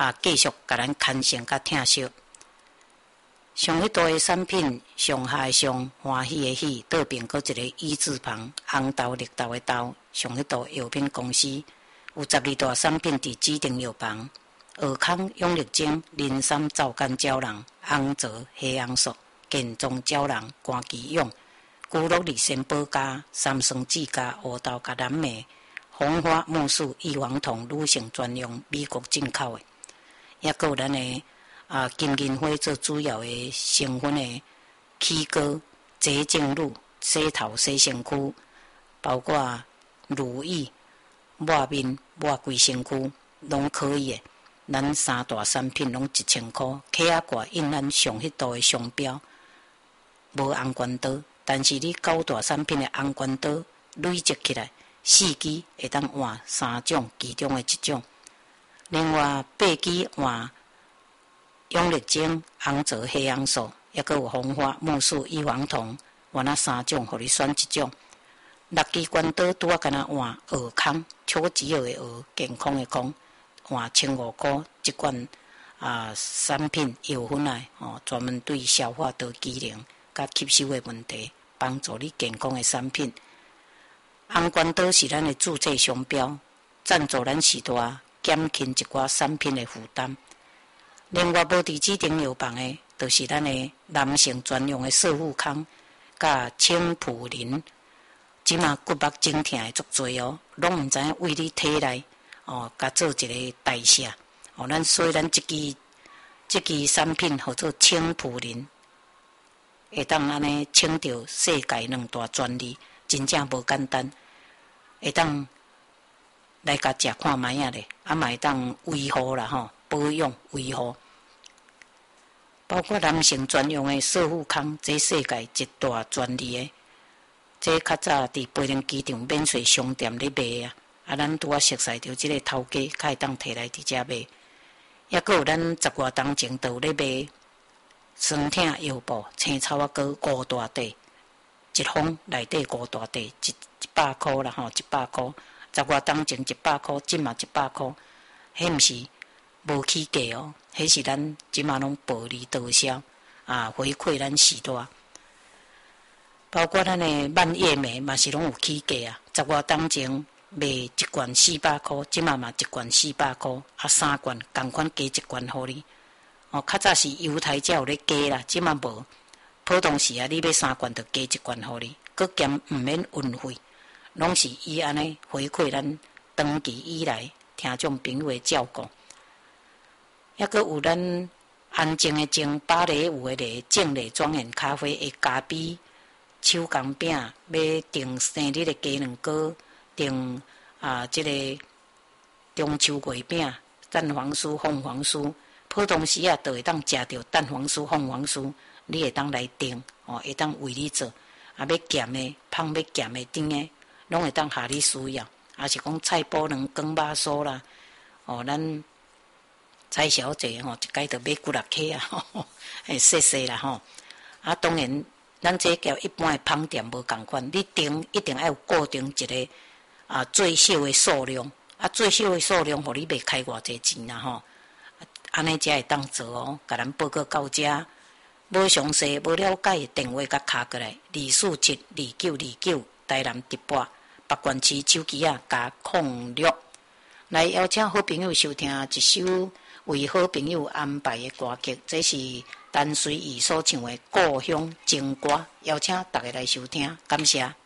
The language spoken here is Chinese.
继续甲咱牵绳甲疼惜。上迄道的产品，上下的上，欢喜的喜，倒边搁一个一字旁，红豆绿豆的豆。上迄道药品公司有12大产品伫指定药房。尔康永力精、磷酸皂苷胶囊、红泽黑红素、健壮胶囊、肝基用、骨碌利仙宝加、三酸酯加乌豆加蓝莓、红花木素异黄酮女性专用，美国进口的。也搁有咱的金银花做主要的成分的起膏、洁净乳、洗头洗身躯，包括乳液、抹面、抹规身躯，拢可以的。咱3大产品拢1000块，客仔挂印咱上迄道的商标，无红关刀，但是你9大产品的红关刀累积起来，4支会当换3种其中的一种。另外8支换永力精、红泽黑红素，也搁有红花木素异黄酮，换那3种，互你选一种。6支关刀拄啊，敢若换鹅康，超级鹅的鹅，健康的康，换1500块一罐产品药粉来专门对消化道机能甲吸收的问题帮助你健康的产品。红关刀是咱的注册商标，赞助咱时代减轻一寡产品的负担。另外，无伫指定药房的，就是咱的男性专用的瘦富康，甲清普林，即马骨目肿痛的足多哦，拢毋知影为你体内甲做一个代谢所以咱即支产品叫做清普林，会当安尼清掉世界2大专利，真正无简单，会当来甲食看卖啊咧，嘛会当维护啦保养维护。包括男性专用的瘦富康，这世界一大专利的，这较早伫桧林机场免税商店咧卖咱拄熟悉着即个头家，较会当摕来伫遮卖。也搁有咱10外当前都有咧卖酸痛药布、青草仔膏5大袋，一封内底5大袋，100块啦100块，10外当前100块，即嘛100块，迄毋是无起价哦，迄是咱即马拢薄利多销回馈咱时代。包括咱的蔓叶莓嘛是拢有起价10外当前卖一罐400块，即嘛一罐400块，3罐同款加1罐互你。较早是犹太才有咧加啦，即嘛无。普通时你买3罐就加1罐互你，佮兼毋免运费，拢是伊安尼回馈咱长期以来听众朋友的照顾。也佮有咱安静的静、芭蕾舞的蕾、静蕾庄园咖啡的咖啡、手工饼，要订生日的鸡卵糕，订即个中秋月饼、蛋黄酥、凤凰酥，普通时都会当食到蛋黄酥、凤凰酥，你会当来订会当为你做。要咸的、芳要咸的、甜的，拢会当下你需要。也是讲菜脯卵、光肉酥啦，咱蔡小姐一概就买几6克细细啦当然，咱这叫一般的饭店无共款，你订一定要有固定一个最少的数量，最少的数量，互你袂开偌济钱啦安尼才会当做哦。甲咱报告到遮，无详细、无了解的电话甲卡过来，2472929台南直播北关区手机加06，来邀请好朋友收听一首为好朋友安排的歌曲，这是陈随意所唱的《故乡情歌》，邀请大家来收听，感谢。